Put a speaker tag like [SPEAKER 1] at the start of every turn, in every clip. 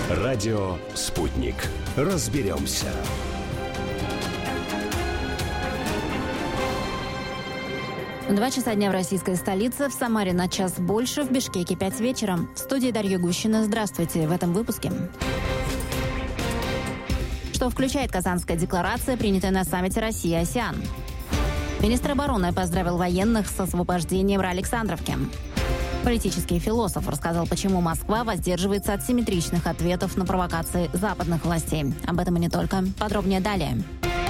[SPEAKER 1] Радио «Спутник». Разберемся.
[SPEAKER 2] Два часа дня в российской столице, в Самаре на час больше, в Бишкеке 5 вечера. В студии Дарья Гущина. Здравствуйте. В этом выпуске. Что включает Казанская декларация, принятая на саммите Россия-АСЕАН? Министр обороны поздравил военных с освобождением Александровки. Политический философ рассказал, почему Москва воздерживается от симметричных ответов на провокации западных властей. Об этом и не только. Подробнее далее.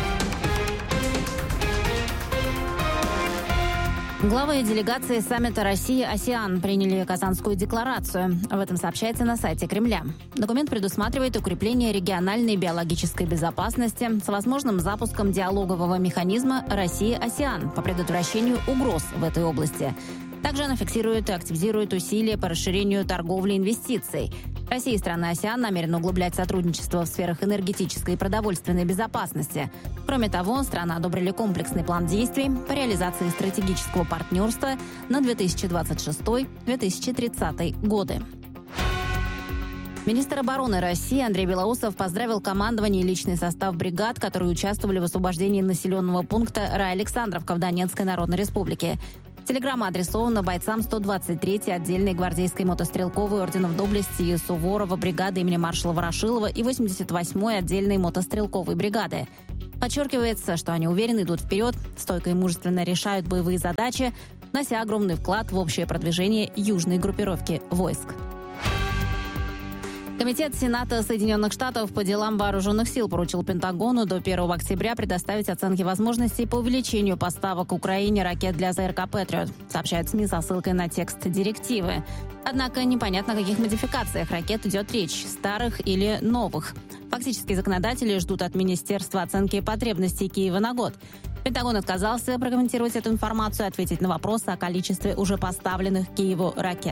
[SPEAKER 2] Главы делегации саммита Россия-АСЕАН приняли Казанскую декларацию. Об этом сообщается на сайте Кремля. Документ предусматривает укрепление региональной биологической безопасности с возможным запуском диалогового механизма Россия-АСЕАН по предотвращению угроз в этой области. Также она фиксирует и активизирует усилия по расширению торговли и инвестиций. Россия и страны АСЕАН намерены углублять сотрудничество в сферах энергетической и продовольственной безопасности. Кроме того, страны одобрили комплексный план действий по реализации стратегического партнерства на 2026-2030 годы. Министр обороны России Андрей Белоусов поздравил командование и личный состав бригад, которые участвовали в освобождении населенного пункта Александровка в Донецкой Народной Республике. Телеграмма адресована бойцам 123-й отдельной гвардейской мотострелковой орденов доблести и Суворова бригады имени маршала Ворошилова и 88-й отдельной мотострелковой бригады. Подчеркивается, что они уверенно идут вперед, стойко и мужественно решают боевые задачи, внося огромный вклад в общее продвижение южной группировки войск. Комитет Сената Соединенных Штатов по делам вооруженных сил поручил Пентагону до 1 октября предоставить оценки возможностей по увеличению поставок Украине ракет для ЗРК «Патриот», сообщают СМИ со ссылкой на текст директивы. Однако непонятно, о каких модификациях ракет идет речь – старых или новых. Фактически законодатели ждут от Министерства оценки потребностей Киева на год. Пентагон отказался прокомментировать эту информацию и ответить на вопросы о количестве уже поставленных Киеву ракет.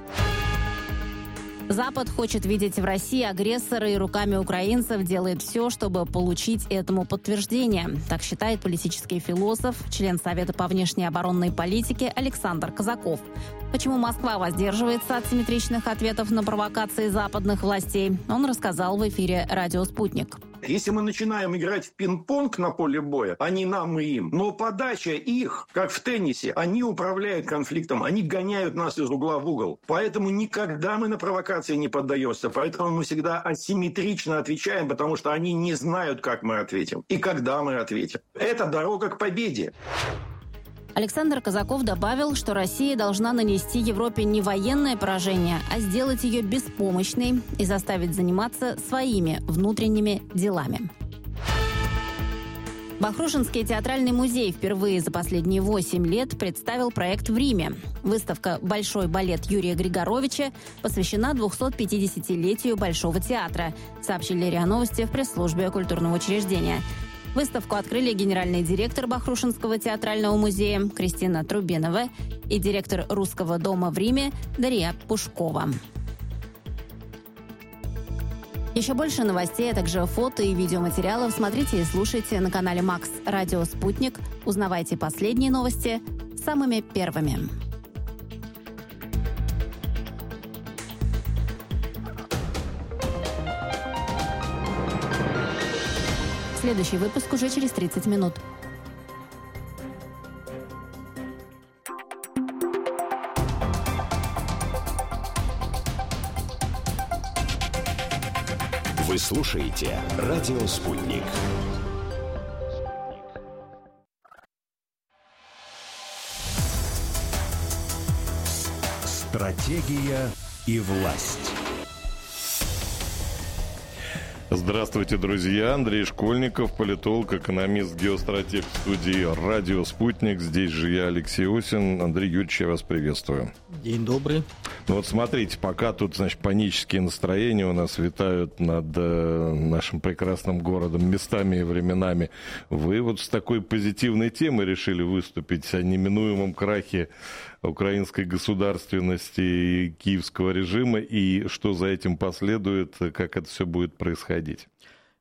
[SPEAKER 2] Запад хочет видеть в России агрессора и руками украинцев делает все, чтобы получить этому подтверждение. Так считает политический философ, член Совета по внешней оборонной политике Александр Казаков. Почему Москва воздерживается от симметричных ответов на провокации западных властей, он рассказал в эфире «Радио Спутник».
[SPEAKER 3] Если мы начинаем играть в пинг-понг на поле боя, они нам и им, но подача их, как в теннисе, они управляют конфликтом, они гоняют нас из угла в угол. Поэтому никогда мы на провокации не поддаемся, поэтому мы всегда асимметрично отвечаем, потому что они не знают, как мы ответим и когда мы ответим. Это дорога к победе.
[SPEAKER 2] Александр Казаков добавил, что Россия должна нанести Европе не военное поражение, а сделать ее беспомощной и заставить заниматься своими внутренними делами. Бахрушинский театральный музей впервые за последние 8 лет представил проект в Риме. Выставка «Большой балет» Юрия Григоровича посвящена 250-летию Большого театра, сообщили РИА Новости в пресс-службе культурного учреждения. Выставку открыли генеральный директор Бахрушинского театрального музея Кристина Трубинова и директор Русского дома в Риме Дарья Пушкова. Еще больше новостей, а также фото и видеоматериалов смотрите и слушайте на канале Макс Радио Спутник. Узнавайте последние новости самыми первыми. Следующий выпуск уже через 30 минут.
[SPEAKER 1] Вы слушаете «Радио Спутник». Стратегия и власть.
[SPEAKER 4] Здравствуйте, друзья. Андрей Школьников, политолог, экономист, геостратег в студии «Радио Спутник». Здесь же я, Алексей Осин. Андрей Юрьевич, я вас приветствую.
[SPEAKER 5] День добрый.
[SPEAKER 4] Ну вот смотрите, пока тут, значит, панические настроения у нас витают над нашим прекрасным городом местами и временами, вы вот с такой позитивной темой решили выступить о неминуемом крахе украинской государственности и киевского режима, и что за этим последует, как это все будет происходить?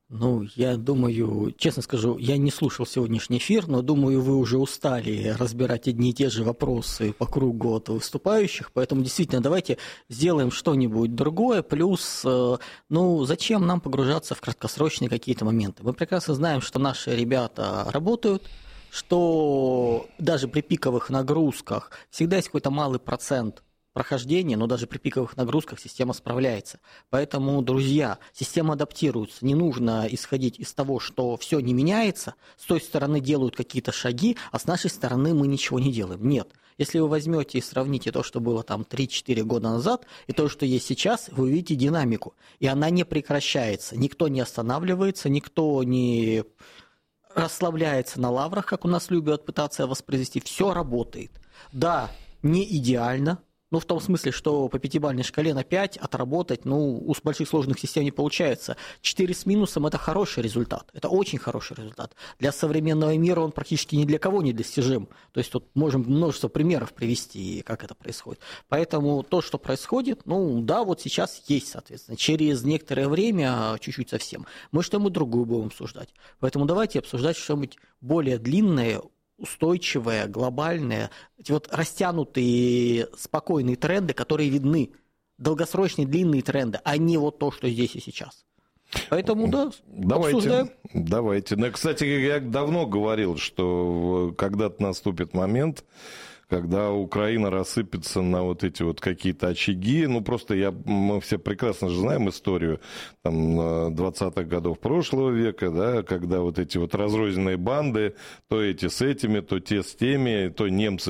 [SPEAKER 5] Ну, я думаю, честно скажу, я не слушал сегодняшний эфир, но думаю, вы уже устали разбирать одни и те же вопросы по кругу от выступающих, поэтому действительно давайте сделаем что-нибудь другое, плюс, ну, зачем нам погружаться в краткосрочные какие-то моменты? Мы прекрасно знаем, что наши ребята работают, что даже при пиковых нагрузках всегда есть какой-то малый процент прохождения, но даже при пиковых нагрузках система справляется. Поэтому, друзья, система адаптируется. Не нужно исходить из того, что все не меняется, с той стороны делают какие-то шаги, а с нашей стороны мы ничего не делаем. Нет. Если вы возьмете и сравните то, что было там 3-4 года назад, и то, что есть сейчас, вы увидите динамику. И она не прекращается. Никто не останавливается, никто не расслабляется на лаврах, как у нас любят пытаться воспроизвести. Все работает. Да, не идеально. Ну, в том смысле, что по 5-бальной шкале на 5 отработать, ну, у больших сложных систем не получается. 4 с минусом – это хороший результат, это очень хороший результат. Для современного мира он практически ни для кого не достижим. То есть тут можем множество примеров привести, как это происходит. Поэтому то, что происходит, ну, да, вот сейчас есть, соответственно. Через некоторое время, чуть-чуть совсем, мы что-нибудь другое будем обсуждать. Поэтому давайте обсуждать что-нибудь более длинное, устойчивые, глобальные, эти вот растянутые, спокойные тренды, которые видны, долгосрочные, длинные тренды, а не вот то, что здесь и сейчас. Поэтому, да, обсуждаем.
[SPEAKER 4] Давайте. Ну, кстати, я давно говорил, что когда-то наступит момент, когда Украина рассыпется на вот эти вот какие-то очаги. Ну, просто мы все прекрасно же знаем историю там, 20-х годов прошлого века, да, когда вот эти вот разрозненные банды, то эти с этими, то те с теми, то немцы